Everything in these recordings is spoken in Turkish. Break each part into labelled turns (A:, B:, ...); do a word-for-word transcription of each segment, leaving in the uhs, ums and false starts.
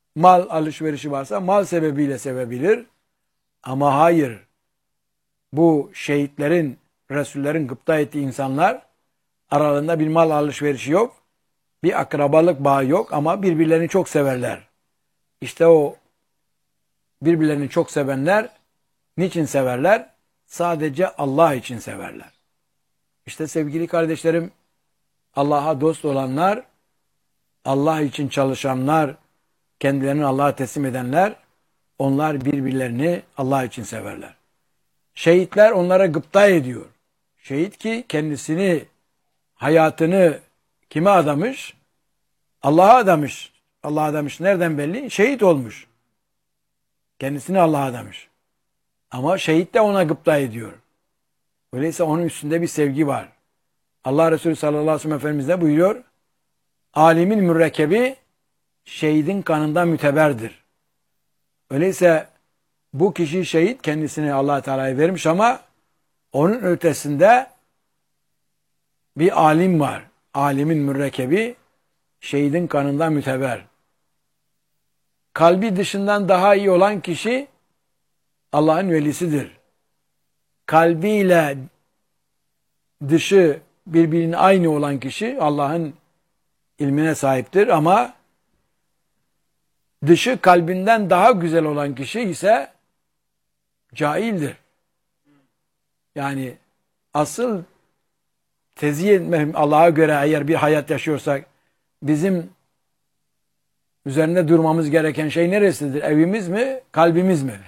A: mal alışverişi varsa mal sebebiyle sevebilir. Ama hayır, bu şehitlerin, Resullerin gıpta ettiği insanlar aralarında bir mal alışverişi yok. Bir akrabalık bağı yok ama birbirlerini çok severler. İşte o birbirlerini çok sevenler niçin severler? Sadece Allah için severler. İşte sevgili kardeşlerim, Allah'a dost olanlar, Allah için çalışanlar, kendilerini Allah'a teslim edenler, onlar birbirlerini Allah için severler. Şehitler onlara gıpta ediyor. Şehit ki kendisini, hayatını kime adamış? Allah'a adamış. Allah'a adamış. Nereden belli? Şehit olmuş. Kendisini Allah'a adamış. Ama şehit de ona gıpta ediyor. Öyleyse onun üstünde bir sevgi var. Allah Resulü sallallahu aleyhi ve sellem Efendimiz de buyuruyor, alimin mürekkebi şehidin kanından müteberdir. Öyleyse bu kişi şehit kendisini Allah Teala'ya vermiş ama onun ötesinde bir alim var. Alimin mürekkebi şehidin kanından müteber. Kalbi dışından daha iyi olan kişi Allah'ın velisidir. Kalbiyle dışı birbirinin aynı olan kişi Allah'ın ilmine sahiptir ama dışı kalbinden daha güzel olan kişi ise cahildir. Yani asıl tezyin Allah'a göre eğer bir hayat yaşıyorsak bizim üzerinde durmamız gereken şey neresidir? Evimiz mi? Kalbimiz mi?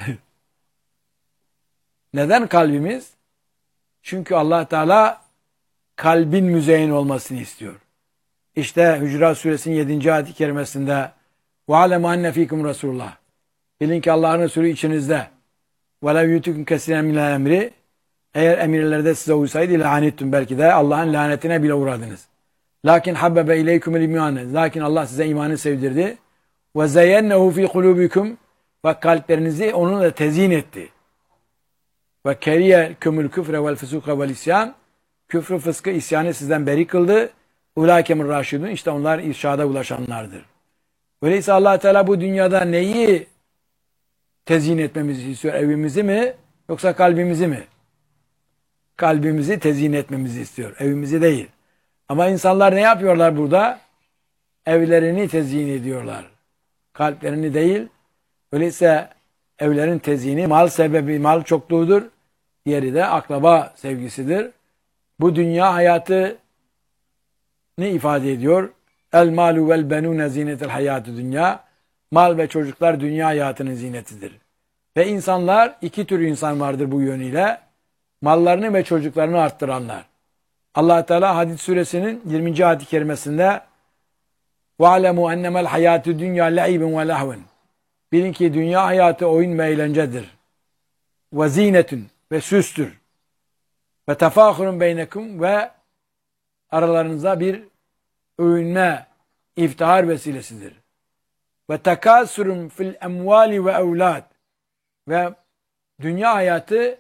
A: Neden kalbimiz? Çünkü Allah Teala kalbin müzeyyin olmasını istiyor. İşte Hücurat Suresinin yedinci ayet-i kerimesinde وَعَلَمُ أَنَّ ف۪يكُمْ رَسُولُ Bilin ki Allah'ın Resulü içinizde وَلَوْ يُتُكُمْ كَسِيرًا مِنَ الْاَمْرِ Eğer emirlerde size uysaydı لَعَنِتْتُمْ belki de Allah'ın lanetine bile uğradınız. Lakin habbebe ileykumul iman. Lakin Allah size imanı sevdirdi. Ve zeyyennehu fi kulubikum ve kalplerinizi onunla tezyin etti. Ve keriye kumul küfre vel fusuka vel isyan. Küfrü, fıskı, isyanı sizden beri kıldı. Ulaikemur raşidun. İşte onlar irşada ulaşanlardır. Öyleyse Allah Teala bu dünyada neyi tezyin etmemizi istiyor? Evimizi mi yoksa kalbimizi mi? Kalbimizi tezyin etmemizi istiyor. Evimizi değil. Ama insanlar ne yapıyorlar burada? Evlerini tezyin ediyorlar. Kalplerini değil. Öyleyse evlerin tezyini mal sebebi, mal çokluğudur. Diğeri de akraba sevgisidir. Bu dünya hayatı ne ifade ediyor? El malu vel benune zinetel hayatı dünya. Mal ve çocuklar dünya hayatının zinetidir. Ve insanlar, iki tür insan vardır bu yönüyle. Mallarını ve çocuklarını arttıranlar. Allah Teala Hadid suresinin yirminci ayet-i kerimesinde وَعَلَمُوا اَنَّمَا الْحَيَاتُ دُنْيَا لَعِبٌ وَلَهْوٌ Bilin ki dünya hayatı oyun ve eğlencedir. وَزِينَةٌ ve süstür. وَتَفَاخُرٌ بَيْنَكُمْ ve aralarınıza bir övünme, iftihar vesilesidir. وَتَكَاسُرٌ fil emvali ve evlad ve dünya hayatı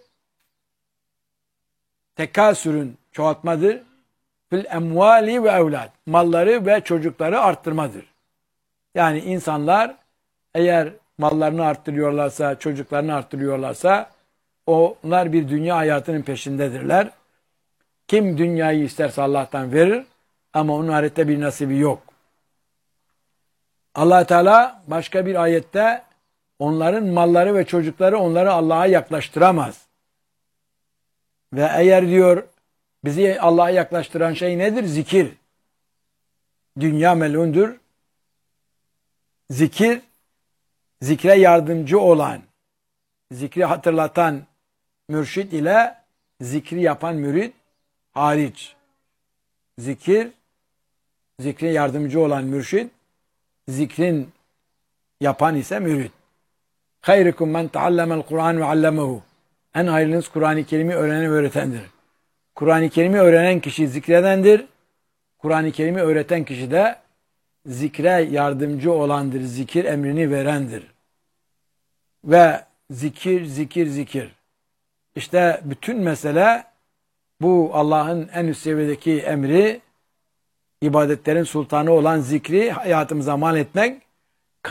A: tekasürün çoğaltmadır. Fil emvali ve evlad. Malları ve çocukları arttırmadır. Yani insanlar eğer mallarını arttırıyorlarsa, çocuklarını arttırıyorlarsa onlar bir dünya hayatının peşindedirler. Kim dünyayı isterse Allah'tan verir ama onun ahirette bir nasibi yok. Allah Teala başka bir ayette onların malları ve çocukları onları Allah'a yaklaştıramaz. Ve eğer diyor bizi Allah'a yaklaştıran şey nedir? Zikir. Dünya melundur. Zikir, zikre yardımcı olan, zikri hatırlatan mürşid ile zikri yapan mürid hariç. Zikir, zikre yardımcı olan mürşid, zikrin yapan ise mürid. Hayrukum men taallamel Kur'an ve allemehu. En hayırlınız Kur'an-ı Kerim'i öğrenen öğretendir. Kur'an-ı Kerim'i öğrenen kişi zikredendir. Kur'an-ı Kerim'i öğreten kişi de zikre yardımcı olandır. Zikir emrini verendir. Ve zikir, zikir, zikir. İşte bütün mesele bu Allah'ın en üst seviyedeki emri, ibadetlerin sultanı olan zikri hayatımıza mal etmek